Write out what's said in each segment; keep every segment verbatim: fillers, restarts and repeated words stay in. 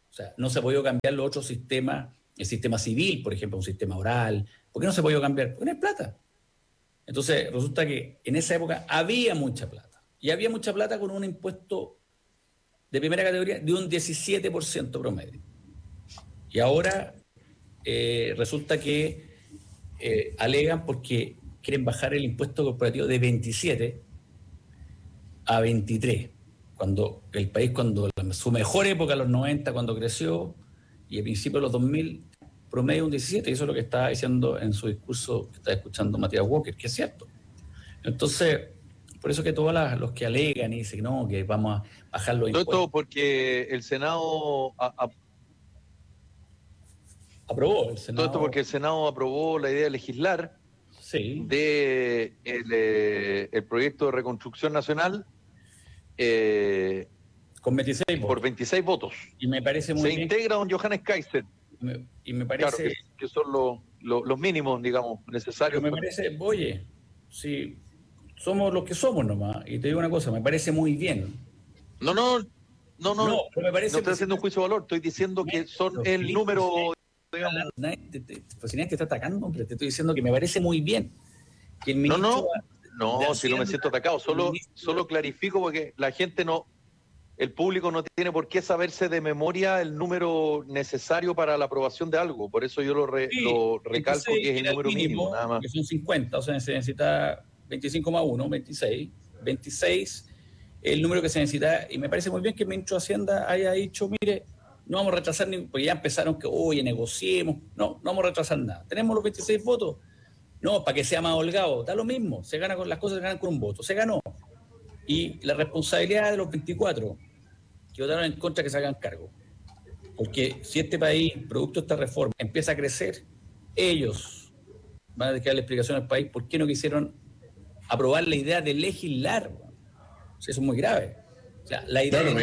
O sea, no se ha podido cambiar los otros sistemas, el sistema civil, por ejemplo, un sistema oral. ¿Por qué no se ha podido cambiar? Porque no hay plata. Entonces, resulta que en esa época había mucha plata. Y había mucha plata con un impuesto de primera categoría de un diecisiete por ciento promedio. Y ahora eh, resulta que eh, alegan porque quieren bajar el impuesto corporativo de veintisiete a veintitrés. Cuando el país, cuando su mejor época, los noventa, cuando creció, y a principios de los dos mil, promedio un diecisiete, y eso es lo que está diciendo en su discurso que está escuchando Matías Walker, que es cierto. Entonces, por eso que todos las, los que alegan y dicen no, que vamos a bajar los Todo impuestos. esto porque el Senado a, a, aprobó el Senado. Todo esto porque el Senado aprobó la idea de legislar sí. de el, eh, el proyecto de reconstrucción nacional eh, con veintiséis por votos. veintiséis votos. Y me parece muy Se bien. integra don Johannes Kaiser. Me, y me parece... Claro, que, que son los, los, los mínimos, digamos, necesarios. Pero me parece, oye, si somos los que somos nomás, y te digo una cosa, me parece muy bien. No, no, no, no, no, me parece no estoy haciendo un juicio de valor, estoy diciendo que son no, el número, digamos. Nadie te, te, te, te está atacando, hombre, te estoy diciendo que me parece muy bien. Que el ministro no, no, no, si no me siento atacado, solo, solo clarifico porque la gente no, el público no tiene por qué saberse de memoria el número necesario para la aprobación de algo, por eso yo lo, re, sí, lo recalco que es el número mínimo, mínimo, nada más. Que son cincuenta, o sea, se necesita veinticinco más uno, veintiséis, veintiséis, el número que se necesita, y me parece muy bien que el ministro de Hacienda haya dicho, mire, no vamos a retrasar, ni, porque ya empezaron que, oye, negociemos, no, no vamos a retrasar nada, tenemos los veintiséis votos, no, para que sea más holgado, da lo mismo, se gana con las cosas, se ganan con un voto, se ganó, y la responsabilidad de los veinticuatro que votaron en contra que se hagan cargo. Porque si este país, producto de esta reforma, empieza a crecer, ellos van a tener que darle explicación al país por qué no quisieron aprobar la idea de legislar. O sea, eso es muy grave. O sea, la idea no, de...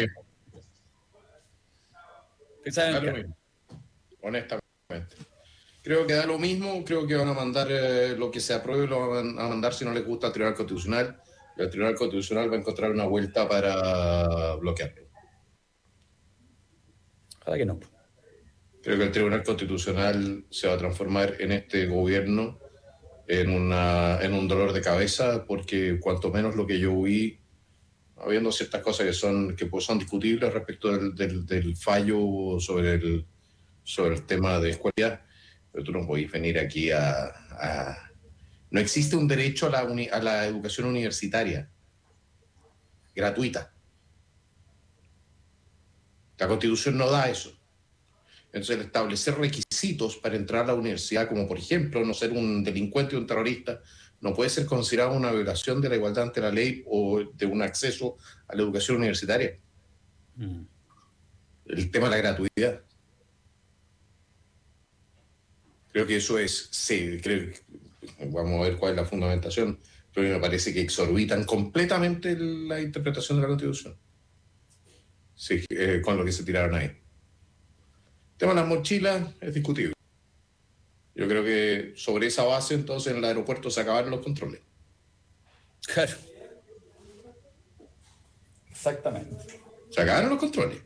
¿Qué saben da lo mismo, honestamente. Creo que da lo mismo, creo que van a mandar eh, lo que se apruebe, lo van a mandar si no les gusta al Tribunal Constitucional. El Tribunal Constitucional va a encontrar una vuelta para bloquearlo. Ojalá que no. Creo que el Tribunal Constitucional se va a transformar en este gobierno en, una, en un dolor de cabeza, porque cuanto menos lo que yo vi, habiendo ciertas cosas que son, que pues son discutibles respecto del, del, del fallo sobre el, sobre el tema de escuela, pero tú no podés venir aquí a... a... No existe un derecho a la, uni, a la educación universitaria gratuita. La Constitución no da eso. Entonces, el establecer requisitos para entrar a la universidad, como por ejemplo no ser un delincuente o un terrorista, no puede ser considerado una violación de la igualdad ante la ley o de un acceso a la educación universitaria. Mm. El tema de la gratuidad. Creo que eso es, sí, creo que, vamos a ver cuál es la fundamentación, pero me parece que exorbitan completamente la interpretación de la Constitución. Sí, eh, con lo que se tiraron ahí. El tema de las mochilas es discutible. Yo creo que sobre esa base, entonces, en el aeropuerto se acabaron los controles. Claro. Exactamente. Se acabaron los controles.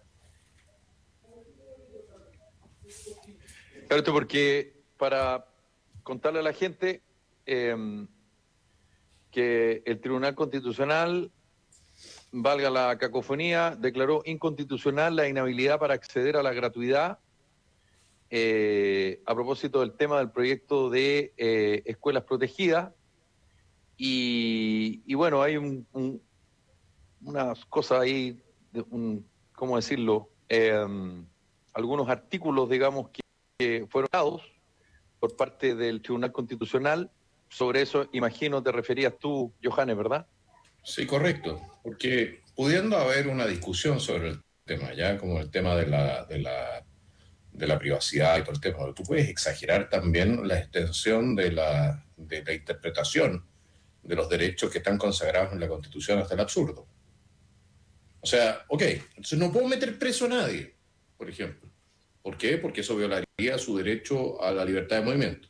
Claro, porque para contarle a la gente eh, que el Tribunal Constitucional, valga la cacofonía, declaró inconstitucional la inhabilidad para acceder a la gratuidad eh, a propósito del tema del proyecto de eh, escuelas protegidas. Y, y bueno, hay un, un, unas cosas ahí, de un, ¿cómo decirlo? Eh, algunos artículos, digamos, que, que fueron dados por parte del Tribunal Constitucional. Sobre eso, imagino, te referías tú, Johannes, ¿verdad? Sí, correcto, porque pudiendo haber una discusión sobre el tema, ya como el tema de la, de la, de la privacidad y todo el tema, tú puedes exagerar también la extensión de la, de la interpretación de los derechos que están consagrados en la Constitución hasta el absurdo. O sea, ok, entonces no puedo meter preso a nadie, por ejemplo. ¿Por qué? Porque eso violaría su derecho a la libertad de movimiento.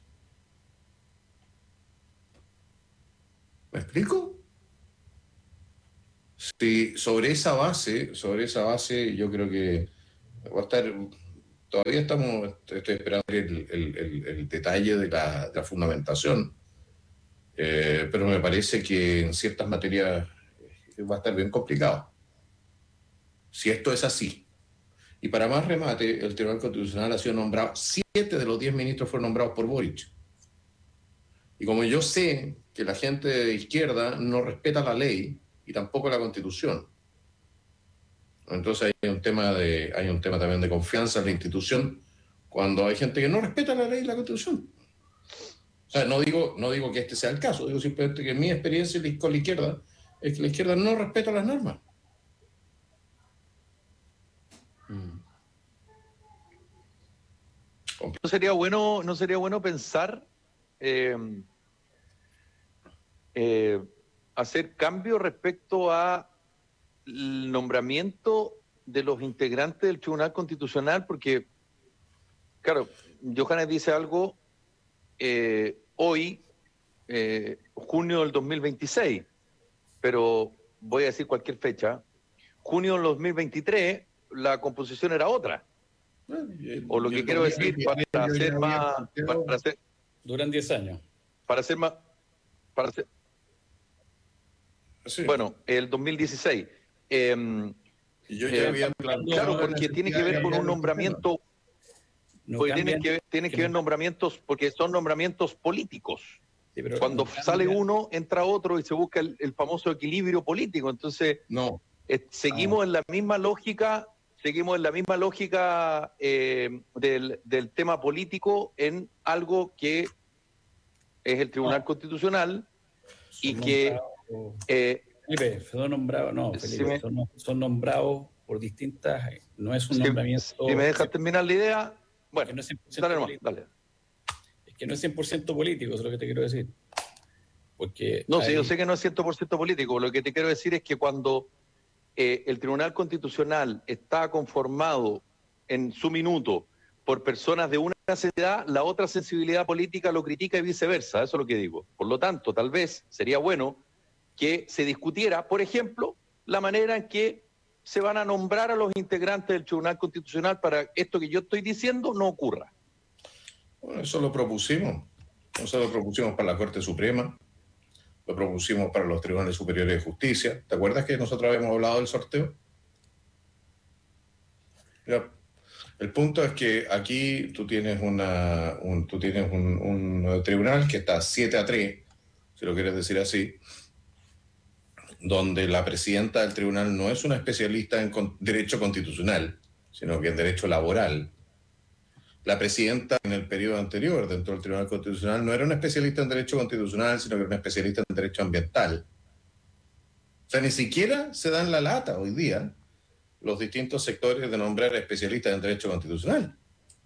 ¿Me explico? Sí, sobre esa base, sobre esa base yo creo que Va a estar, todavía estamos, estoy esperando el, el, el, el detalle de la, de la fundamentación, eh, pero me parece que en ciertas materias va a estar bien complicado. Si esto es así. Y para más remate, el Tribunal Constitucional ha sido nombrado, siete de los diez ministros fueron nombrados por Boric. Y como yo sé que la gente de izquierda no respeta la ley y tampoco la Constitución, entonces hay un tema de, hay un tema también de confianza en la institución cuando hay gente que no respeta la ley y la Constitución. O sea, no digo, no digo que este sea el caso, digo simplemente que mi experiencia con la izquierda es que la izquierda no respeta las normas. ¿No sería bueno, no sería bueno pensar eh, eh, hacer cambios respecto a el nombramiento de los integrantes del Tribunal Constitucional? Porque, claro, Johannes dice algo eh, hoy, eh, junio del dos mil veintiséis, pero voy a decir cualquier fecha, junio del dos mil veintitrés, la composición era otra. O lo que quiero decir, para hacer más... Para hacer, duran diez años. Para hacer más... Para hacer, sí. Bueno, el dos mil dieciséis. Eh, y yo ya había eh, claro, porque tiene que ver con un nombramiento... No porque tiene que, tiene que, que ver no. nombramientos, porque son nombramientos políticos. Sí, Cuando no sale uno, entra otro y se busca el, el famoso equilibrio político. Entonces, no. eh, seguimos no. en la misma lógica... Seguimos en la misma lógica eh, del, del tema político en algo que es el Tribunal no. Constitucional son y que... Eh, Felipe, son nombrados, no, Felipe, si me, son, son nombrados por distintas... No es un si, nombramiento... Si me dejas terminar la idea... Bueno, no es dale nomás, dale. Es que no es cien por ciento político, eso es lo que te quiero decir. Porque no, hay... sí, yo sé que no es cien por ciento político. Lo que te quiero decir es que cuando... Eh, el Tribunal Constitucional está conformado en su minuto por personas de una sensibilidad, la otra sensibilidad política lo critica y viceversa, eso es lo que digo. Por lo tanto, tal vez sería bueno que se discutiera, por ejemplo, la manera en que se van a nombrar a los integrantes del Tribunal Constitucional para esto que yo estoy diciendo no ocurra. Bueno, eso lo propusimos. Eso lo propusimos para la Corte Suprema. Lo propusimos para los Tribunales Superiores de Justicia. ¿Te acuerdas que nosotros habíamos hablado del sorteo? Ya. El punto es que aquí tú tienes, una, un, tú tienes un, un tribunal que está siete a tres, si lo quieres decir así, donde la presidenta del tribunal no es una especialista en con, derecho constitucional, sino que en derecho laboral. La presidenta en el periodo anterior dentro del Tribunal Constitucional no era una especialista en derecho constitucional, sino que era una especialista en derecho ambiental. O sea, ni siquiera se dan la lata hoy día los distintos sectores de nombrar especialistas en derecho constitucional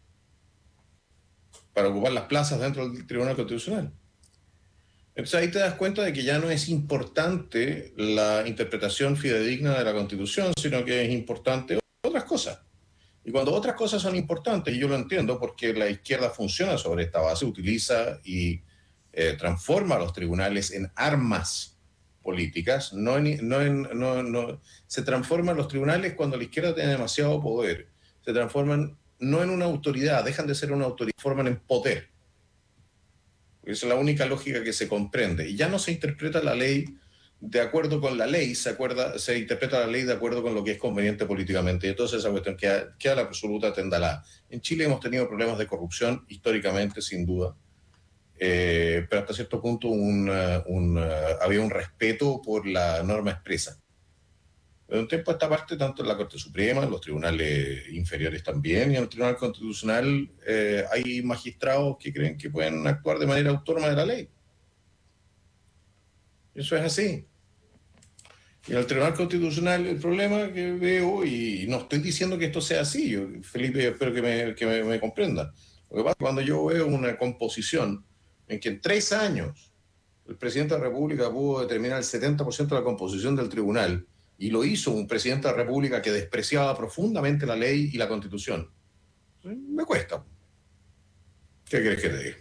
para ocupar las plazas dentro del Tribunal Constitucional. Entonces ahí te das cuenta de que ya no es importante la interpretación fidedigna de la Constitución, sino que es importante otras cosas. Y cuando otras cosas son importantes, y yo lo entiendo porque la izquierda funciona sobre esta base, utiliza y eh, transforma a los tribunales en armas políticas, no en, no en, no, no, se transforman los tribunales cuando la izquierda tiene demasiado poder, se transforman no en una autoridad, dejan de ser una autoridad, se forman en poder. Esa es la única lógica que se comprende. Y ya no se interpreta la ley de acuerdo con la ley, se, acuerda, se interpreta la ley de acuerdo con lo que es conveniente políticamente. Y entonces esa cuestión queda, queda la absoluta tendalá. En Chile hemos tenido problemas de corrupción históricamente, sin duda, eh, pero hasta cierto punto un, un, había un respeto por la norma expresa. De un tiempo a esta parte, tanto en la Corte Suprema, en los tribunales inferiores también, y en el Tribunal Constitucional eh, hay magistrados que creen que pueden actuar de manera autónoma de la ley. Eso es así. Y en el Tribunal Constitucional el problema que veo, y no estoy diciendo que esto sea así, yo, Felipe, espero que me, que me, me comprenda. Lo que pasa es que cuando yo veo una composición en que en tres años el presidente de la República pudo determinar el setenta por ciento de la composición del tribunal, y lo hizo un presidente de la República que despreciaba profundamente la ley y la Constitución, me cuesta. ¿Qué crees que te diga?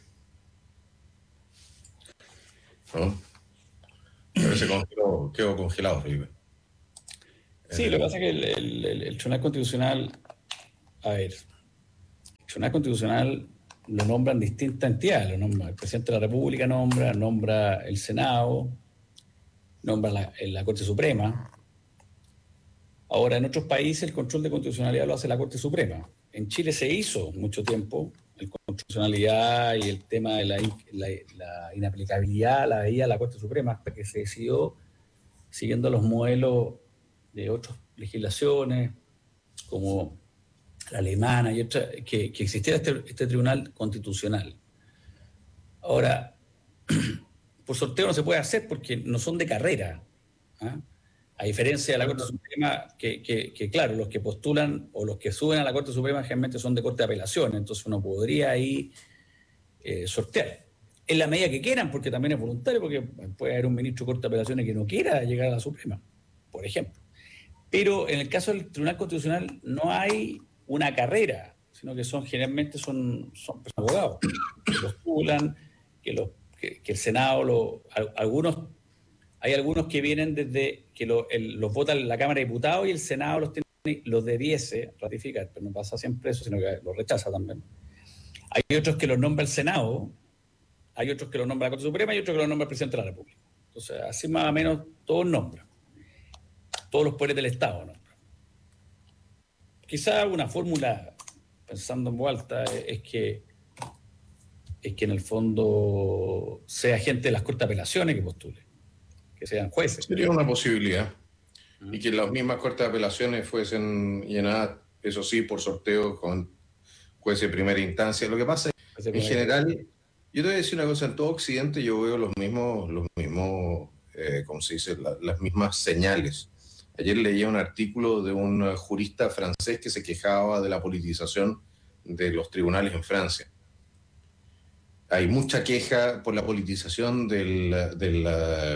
¿No? Se congeló, quedó congelado, Felipe. Sí, lo que pasa es que el, el, el, el Tribunal Constitucional a ver, el Tribunal Constitucional lo nombran distintas entidades, lo nombra el presidente de la República, nombra, nombra el Senado, nombra la, la Corte Suprema. Ahora, en otros países el control de constitucionalidad lo hace la Corte Suprema. En Chile se hizo mucho tiempo el constitucionalidad y el tema de la, la, la inaplicabilidad la veía la Corte Suprema hasta que se decidió, siguiendo los modelos de otras legislaciones, como la alemana y otra, que, que existiera este, este tribunal constitucional. Ahora, por sorteo no se puede hacer porque no son de carrera, ¿eh? A diferencia de la Corte Suprema, que, que, que claro, los que postulan o los que suben a la Corte Suprema generalmente son de Corte de Apelación, entonces uno podría ahí eh, sortear. En la medida que quieran, porque también es voluntario, porque puede haber un ministro de Corte de Apelaciones que no quiera llegar a la Suprema, por ejemplo. Pero en el caso del Tribunal Constitucional no hay una carrera, sino que son generalmente son, son abogados que postulan, que, los, que, que el Senado, lo, algunos... Hay algunos que vienen desde que lo, el, los vota la Cámara de Diputados y el Senado los, tiene, los debiese ratificar, pero no pasa siempre eso, sino que los rechaza también. Hay otros que los nombra el Senado, hay otros que los nombra la Corte Suprema y otros que los nombra el Presidente de la República. Entonces, así más o menos todos nombran. Todos los poderes del Estado nombran. Quizá una fórmula, pensando en voz alta, es que, es que en el fondo sea gente de las Cortes de Apelaciones que postule, que sean jueces. Sería una posibilidad. Uh-huh. Y que las mismas Cortes de Apelaciones fuesen llenadas, eso sí, por sorteo con jueces de primera instancia. Lo que pasa es que, en general, yo te voy a decir una cosa, en todo Occidente yo veo los mismos, los mismos eh, ¿cómo se dice? La, las mismas señales. Ayer leía un artículo de un jurista francés que se quejaba de la politización de los tribunales en Francia. Hay mucha queja por la politización del... del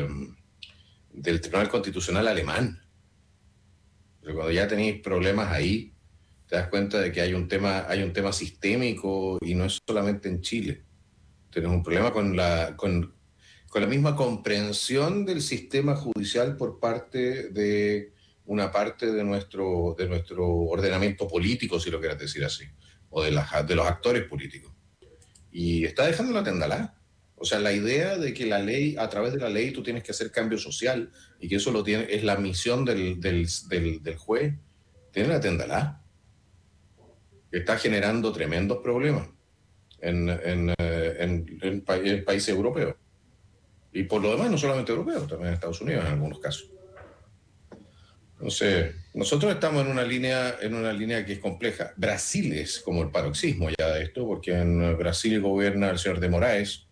del Tribunal Constitucional alemán. Pero cuando ya tenéis problemas ahí, te das cuenta de que hay un tema, hay un tema sistémico y no es solamente en Chile. Tenemos un problema con la, con, con la misma comprensión del sistema judicial por parte de una parte de nuestro, de nuestro ordenamiento político, si lo quieres decir así, o de, las, de los actores políticos. Y está dejando la tendalá. O sea, la idea de que la ley, a través de la ley, tú tienes que hacer cambio social y que eso lo tiene, es la misión del, del, del, del juez, tiene la tendalá. Está generando tremendos problemas en, en, en, en, pa en países europeos. Y por lo demás, no solamente europeos, también en Estados Unidos en algunos casos. Entonces, nosotros estamos en una línea, en una línea que es compleja. Brasil es como el paroxismo ya de esto, porque en Brasil gobierna el señor de Moraes,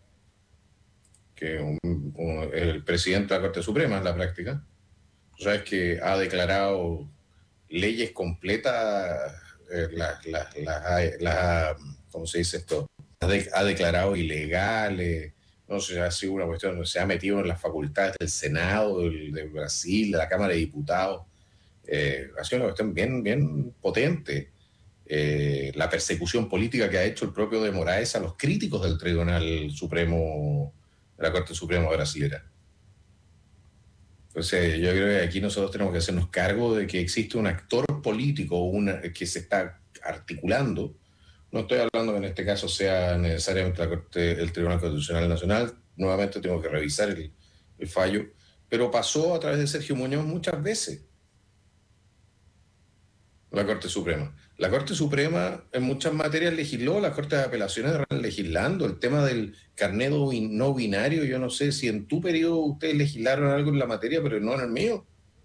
que es un, un, el presidente de la Corte Suprema en la práctica. Tú sabes que ha declarado leyes completas, eh, las, las, las, las, ¿cómo se dice esto? Ha, de, ha declarado ilegales, no sé, ha sido una cuestión, se ha metido en las facultades del Senado del, de Brasil, de la Cámara de Diputados. Eh, ha sido una cuestión bien, bien potente. Eh, la persecución política que ha hecho el propio de Moraes a los críticos del Tribunal Supremo, de la Corte Suprema brasilera. Entonces, yo creo que aquí nosotros tenemos que hacernos cargo de que existe un actor político una, que se está articulando. No estoy hablando que en este caso sea necesariamente la Corte, el Tribunal Constitucional Nacional. Nuevamente tengo que revisar el, el fallo. Pero pasó a través de Sergio Muñoz muchas veces. La Corte Suprema. La Corte Suprema en muchas materias legisló, las Cortes de Apelaciones legislando, el tema del carnet no binario, yo no sé si en tu periodo ustedes legislaron algo en la materia, pero no en el mío.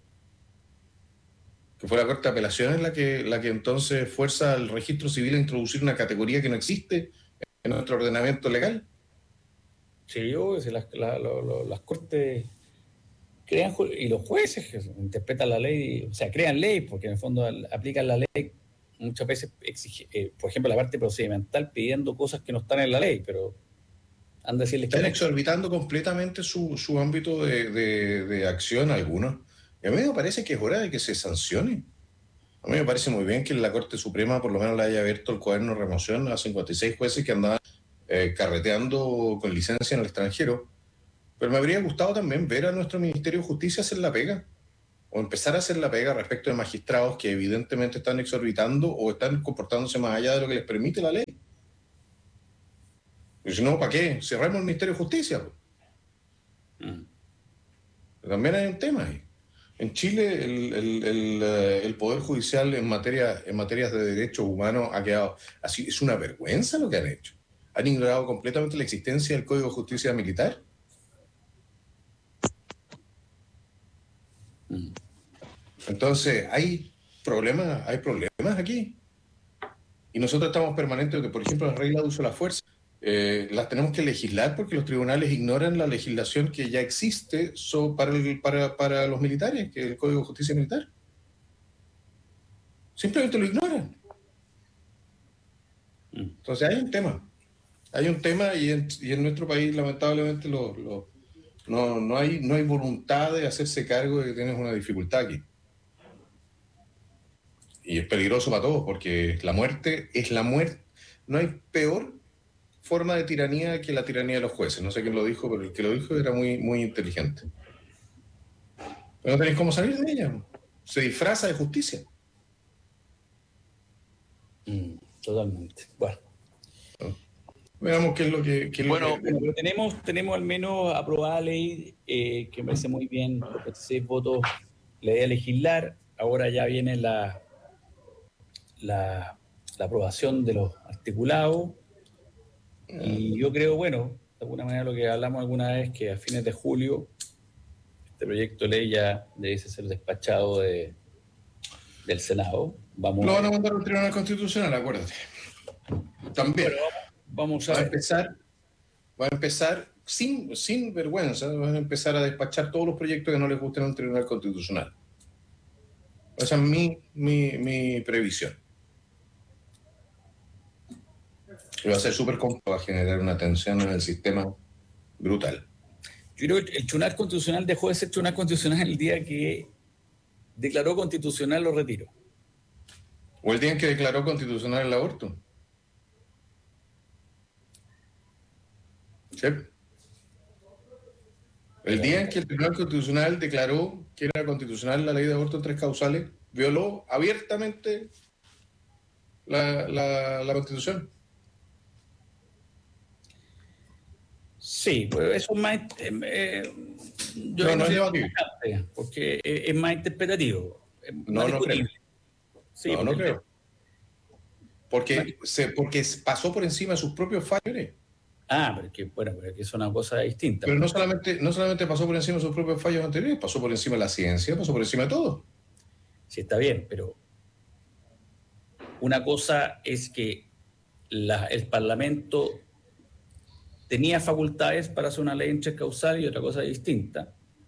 Que fue la Corte de Apelaciones la que, la que entonces fuerza al registro civil a introducir una categoría que no existe en nuestro ordenamiento legal. Sí, yo, si las, la, lo, lo, las Cortes... crean, y los jueces que interpretan la ley, o sea, crean ley, porque en el fondo aplican la ley, muchas veces exige, eh, por ejemplo, la parte procedimental pidiendo cosas que no están en la ley, pero han de decirles que están exorbitando completamente su, su ámbito de, de, de acción algunos. Y a mí me parece que es hora de que se sancione. A mí me parece muy bien que la Corte Suprema por lo menos le haya abierto el cuaderno de remoción a cincuenta y seis jueces que andaban eh, carreteando con licencia en el extranjero. Pero me habría gustado también ver a nuestro Ministerio de Justicia hacer la pega. o empezar a hacer la pega respecto de magistrados que evidentemente están exorbitando o están comportándose más allá de lo que les permite la ley. Y si no, ¿para qué? Cerramos el Ministerio de Justicia. Mm. También hay un tema ahí. En Chile el, el, el, el Poder Judicial en, materia, en materias de derechos humanos ha quedado así. Es una vergüenza lo que han hecho. Han ignorado completamente la existencia del Código de Justicia Militar. Entonces, hay problemas, hay problemas aquí. Y nosotros estamos permanentemente, por ejemplo, las reglas de uso de la fuerza, eh, las tenemos que legislar porque los tribunales ignoran la legislación que ya existe so, para, el, para, para los militares, que es el Código de Justicia Militar. Simplemente lo ignoran. Entonces, hay un tema. Hay un tema y en, y en nuestro país, lamentablemente, lo, lo, no, no, hay, no hay voluntad de hacerse cargo de que tienes una dificultad aquí. Y es peligroso para todos, porque la muerte es la muerte. No hay peor forma de tiranía que la tiranía de los jueces. No sé quién lo dijo, pero el que lo dijo era muy, muy inteligente. Pero no tenéis cómo salir de ella. Se disfraza de justicia. Mm, totalmente. Bueno. ¿No? Veamos qué es lo que... Qué es bueno, lo que... Bueno, tenemos, tenemos al menos aprobada la ley, eh, que me parece muy bien, por veintiséis votos, la idea de legislar. Ahora ya viene la... La, la aprobación de los articulados y yo creo, bueno, de alguna manera lo que hablamos alguna vez, que a fines de julio este proyecto de ley ya debe ser despachado de, del Senado. Vamos lo a van a mandar al Tribunal Constitucional, acuérdate. También. bueno, vamos a, va a empezar, va a empezar sin, sin vergüenza, van a empezar a despachar todos los proyectos que no les gusten al Tribunal Constitucional. Esa es mi, mi, mi previsión. Y va a ser súper complejo, va a generar una tensión en el sistema brutal. Yo creo que el Tribunal Constitucional dejó de ser Tribunal Constitucional el día que declaró constitucional los retiros. O el día en que declaró constitucional el aborto. ¿Sí? El día en que el Tribunal Constitucional declaró que era constitucional la ley de aborto en tres causales, violó abiertamente la, la, la Constitución. Sí, pues eso es más... Eh, yo no, no sé es debatible. Porque es más interpretativo. Es más no, no creo. Sí, no, no porque creo. Porque, se, porque pasó por encima de sus propios fallos. Ah, pero que, bueno, pero que es una cosa distinta. Pero no solamente, no solamente pasó por encima de sus propios fallos anteriores, pasó por encima de la ciencia, pasó por encima de todo. Sí, está bien, pero una cosa es que la, el Parlamento tenía facultades para hacer una ley en tres causales y otra cosa distinta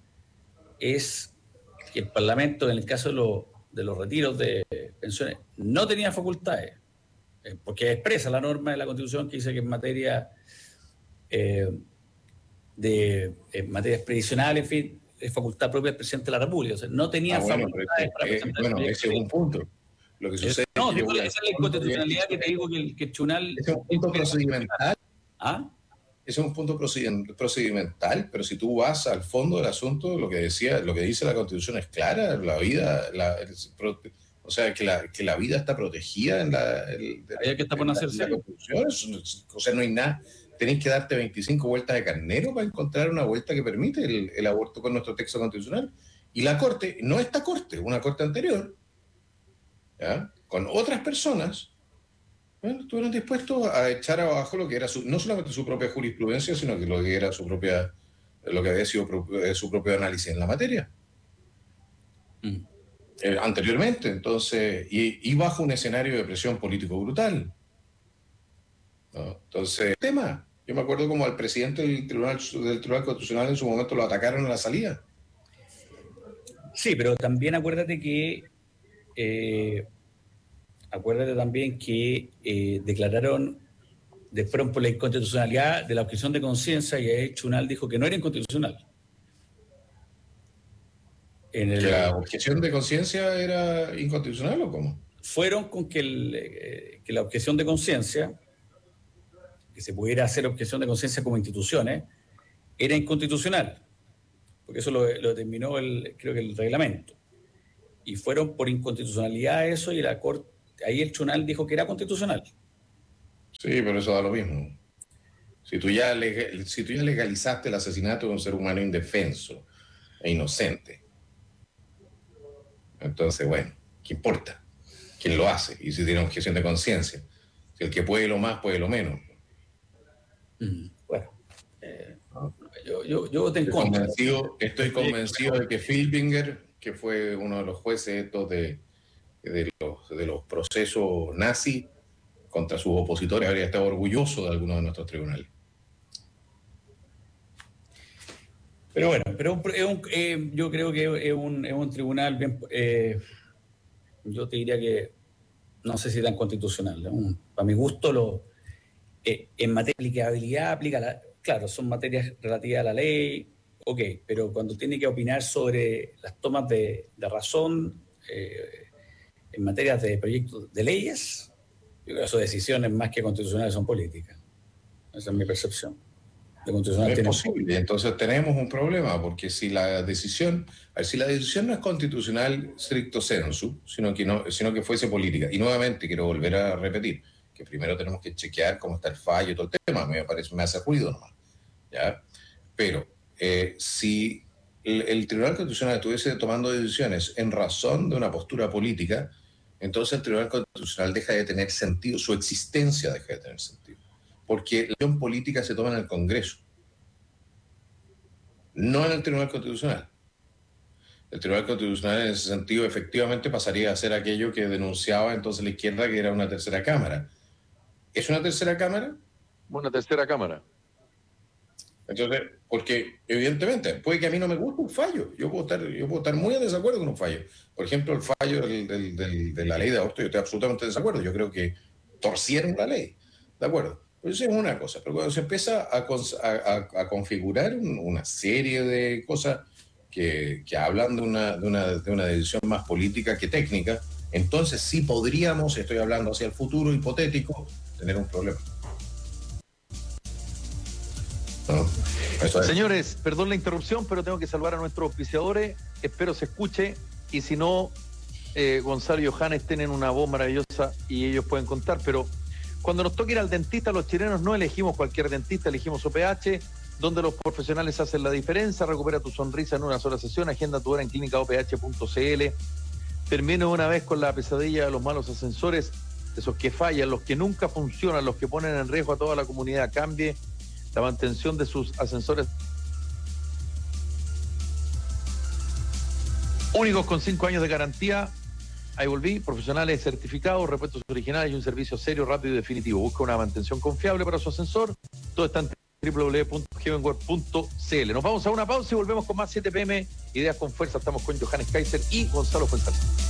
es que el Parlamento, en el caso de, lo, de los retiros de pensiones, no tenía facultades, eh, porque expresa la norma de la Constitución que dice que en materia eh, de en materias previsionales, en fin, es facultad propia del presidente de la República. O sea, no tenía ah, bueno, facultades es, para es, presentar bueno, ese es un punto. Lo que sucede no, es que digo, esa es la inconstitucionalidad que te digo que el, que el tribunal... Ese es un punto procedimental. ¿Ah? Ese es un punto procedimental, pero si tú vas al fondo del asunto, lo que decía, lo que dice la Constitución es clara, la vida, la, el, o sea, que la, que la vida está protegida en la, el, ¿Hay que está por hacerse? la Constitución, o sea, no hay nada, tenés que darte veinticinco vueltas de carnero para encontrar una vuelta que permite el, el aborto con nuestro texto constitucional. Y la Corte, no esta Corte, una Corte anterior, ¿ya?, con otras personas, bueno, estuvieron dispuestos a echar abajo lo que era su, no solamente su propia jurisprudencia, sino que lo que era su propia, lo que había sido pro, su propio análisis en la materia. Mm. Eh, anteriormente, entonces, y, y bajo un escenario de presión político brutal. ¿No? Entonces, tema, yo me acuerdo como al presidente del Tribunal, del Tribunal Constitucional en su momento lo atacaron a la salida. Sí, pero también acuérdate que eh, acuérdate también que eh, declararon, fueron por la inconstitucionalidad de la objeción de conciencia y el tribunal dijo que no era inconstitucional. En el, ¿Que la objeción de conciencia era inconstitucional o cómo? Fueron con que, el, eh, que la objeción de conciencia, que se pudiera hacer objeción de conciencia como instituciones, era inconstitucional, porque eso lo, lo determinó el, creo que el reglamento. y fueron por inconstitucionalidad eso, y la Corte, ahí el tribunal dijo que era constitucional. Sí, pero eso da lo mismo. Si tú ya, legal, si tú ya legalizaste el asesinato de un ser humano indefenso e inocente, entonces, bueno, ¿qué importa? ¿Quién lo hace? Y si tiene objeción de conciencia. Si el que puede lo más, puede lo menos. Mm, bueno, eh, yo, yo, yo te estoy encuentro. convencido, estoy convencido de que Filbinger, que fue uno de los jueces estos de, de, los, de los procesos nazis contra sus opositores, habría estado orgulloso de algunos de nuestros tribunales. Pero bueno, pero es un, eh, yo creo que es un, es un tribunal bien, eh, yo te diría que no sé si tan constitucional, ¿no? Para mi gusto, lo, eh, en materia de aplicabilidad, aplica la, claro, son materias relativas a la ley, ok, pero cuando tiene que opinar sobre las tomas de, de razón eh, en materias de proyectos de leyes, yo creo que sus decisiones más que constitucionales son políticas. Esa es mi percepción. No es posible, entonces tenemos un problema, porque si la decisión, a ver, si la decisión no es constitucional stricto sensu, sino que, no, sino que fuese política, y nuevamente quiero volver a repetir, que primero tenemos que chequear cómo está el fallo y todo el tema, me parece, me hace ruido nomás, ¿ya? Pero eh, si el, el Tribunal Constitucional estuviese tomando decisiones en razón de una postura política, entonces el Tribunal Constitucional deja de tener sentido, su existencia deja de tener sentido. Porque la decisión política se toma en el Congreso, no en el Tribunal Constitucional. El Tribunal Constitucional en ese sentido efectivamente pasaría a ser aquello que denunciaba entonces la izquierda, que era una tercera cámara. ¿Es una tercera cámara? Una tercera cámara. Entonces, porque evidentemente, puede que a mí no me guste un fallo, yo puedo estar, yo puedo estar muy en desacuerdo con un fallo. Por ejemplo, el fallo del, del, del, de la ley de aborto, yo estoy absolutamente en desacuerdo, yo creo que torcieron la ley, ¿de acuerdo? Pues eso es una cosa, pero cuando se empieza a, a, a configurar un, una serie de cosas que, que hablan de una, de, una, de una decisión más política que técnica, entonces sí podríamos, estoy hablando hacia el futuro hipotético, tener un problema. No, eso es. Señores, perdón la interrupción, pero tengo que saludar a nuestros auspiciadores, espero se escuche, y si no, eh, Gonzalo y Johannes tienen una voz maravillosa y ellos pueden contar, pero cuando nos toca ir al dentista, los chilenos no elegimos cualquier dentista, elegimos O P H, donde los profesionales hacen la diferencia. Recupera tu sonrisa en una sola sesión, agenda tu hora en clínica o p h punto c l. Termino una vez con la pesadilla de los malos ascensores, esos que fallan, los que nunca funcionan, los que ponen en riesgo a toda la comunidad. Cambie la mantención de sus ascensores únicos con cinco años de garantía. Ahí volví, profesionales certificados, repuestos originales y un servicio serio, rápido y definitivo. Busca una mantención confiable para su ascensor. Todo está en doble u doble u doble u punto heavenworld punto c l. Nos vamos a una pausa y volvemos con más siete p m. Ideas con fuerza. Estamos con Johannes Kaiser y Gonzalo Fuenzalía.